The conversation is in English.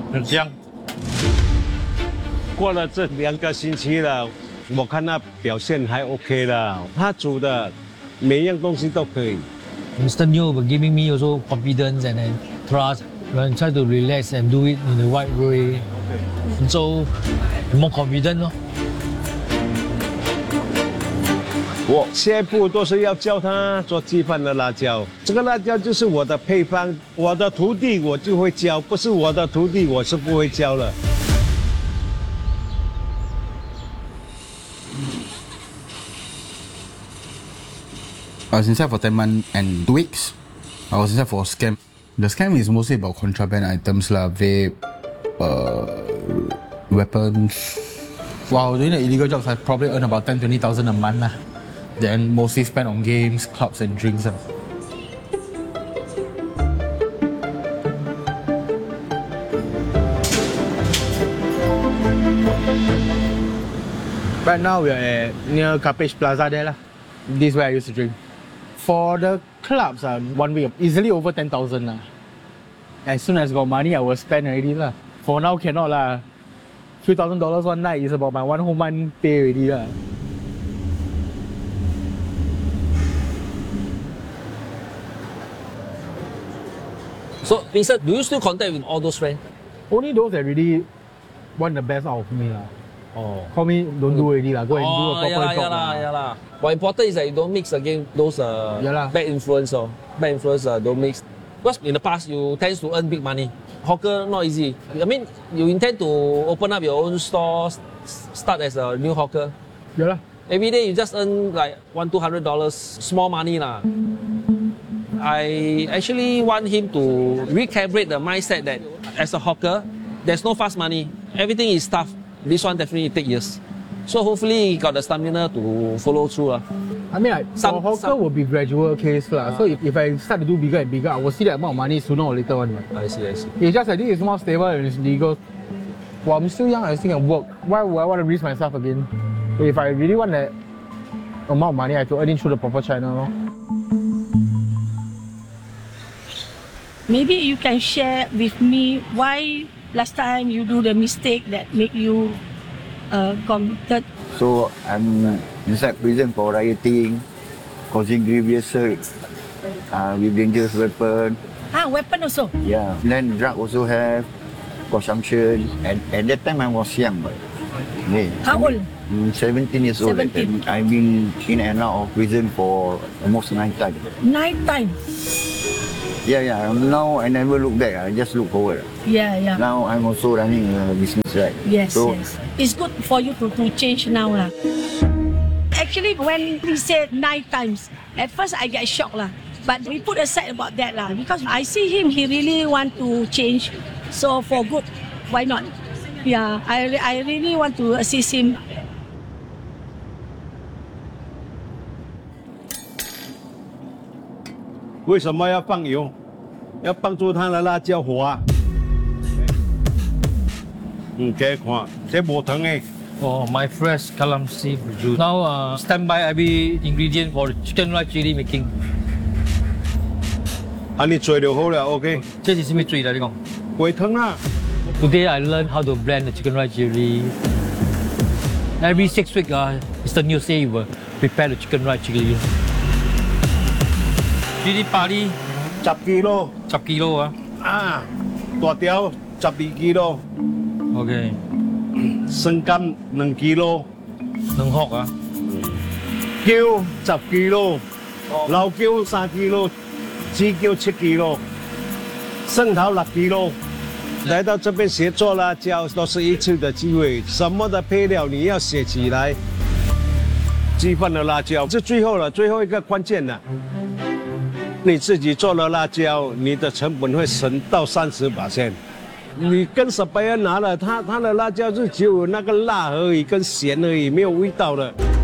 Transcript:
很香。 过了这2个星期了，我看他表现还 OK 了。他煮的每样东西都可以。 Mr. Neo was giving me also confidence and then trust when I try to relax and do it in the right way. So more confident 咯。 我下一步都是要教他做鸡饭的辣椒，这个辣椒就是我的配方，我的徒弟我就会教，不是我的徒弟我是不会教了。 I was inside for 10 months and 2 weeks. I was inside for a scam. The scam is mostly about contraband items like vape, weapons. While doing the illegal jobs, I probably earn about 10,000-20,000 a month. Then mostly spent on games, clubs and drinks. Right now we are near Capage Plaza there. This is where I used to drink. For the clubs, 1 week easily over 10,000. As soon as I got money, I will spend already. For now, cannot. $few thousand one night is about my 1 whole month pay already. So, Vincent, do you still contact with all those friends? Only those that really want the best out of me. Oh. Call me, don't do already. Go and do a proper job. Yeah. But important is that you don't mix again those bad influence don't mix. Because in the past, you tend to earn big money. Hawker, not easy. I mean, you intend to open up your own store, start as a new hawker. Yeah. Every day you just earn like $100-200, small money lah. I actually want him to recalibrate the mindset that as a hawker, there's no fast money. Everything is tough. This one definitely take years. So hopefully he got the stamina to follow through. I mean, for hawker will be gradual case. So if I start to do bigger and bigger, I will see that amount of money sooner or later on. I see. It's just that this is more stable and it's legal. While I'm still young, I still can work. Why would I want to risk myself again? If I really want that amount of money, I have to earn it through the proper channel. Maybe you can share with me why last time you do the mistake that make you committed. So I'm inside prison for rioting, causing grievous hurt with dangerous weapon. Weapon also? Yeah. Then drug also have, consumption. And at that time I was young. Yeah. How old? 17 years old. 17. I've been in and out of prison for almost 9 times. 9 times? Yeah. Now I never look back. I just look forward. Yeah. Now I'm also running a business, right? Yes. It's good for you to change now. Actually, when he said 9 times, at first I get shocked. But we put aside about that. Because I see him, he really want to change. So for good, why not? Yeah, I really want to assist him. Why 要放油？要帮助它的辣椒滑。给看，这无糖的。 Oh, my fresh Kalam seafood juice. Now stand by every ingredient for the chicken rice chili making. 你做就好了 ，OK。 这是什么水来你讲？ 粿汤啦。 Today I learned how to blend the chicken rice chili. Every 6 weeks, Mr. Neo say he will prepare the chicken rice chili. Chili padi 10 kilo。 10 kilo 大條12 kilo。 OK。 生柑2 kilo。 2殼姜10 kilo。老姜3 kilo。雞姜7 kilo。生桃6 kilo。来到这边学做辣椒都是一次的机会，什么的配料你要写起来。鸡饭的辣椒是最后了，最后一个关键了。你自己做了辣椒，你的成本会省到30%。你跟supplier拿了，他的辣椒是只有那个辣而已，跟咸而已，没有味道的。